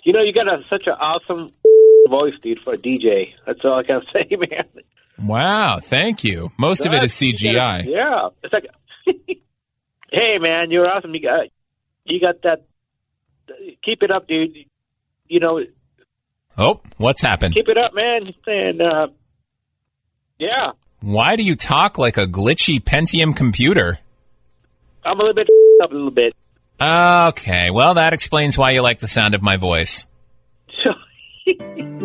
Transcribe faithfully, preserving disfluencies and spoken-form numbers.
You know, you got a, such an awesome voice, dude, for a D J. That's all I can say, man. Wow, thank you. Most of it is C G I. Gotta, yeah. It's like, hey, man, you're awesome. You got, you got that. Keep it up, dude. You know. Oh, what's happened? Keep it up, man. And, uh, yeah. Why do you talk like a glitchy Pentium computer? I'm a little bit up a little bit. Okay, well, that explains why you like the sound of my voice.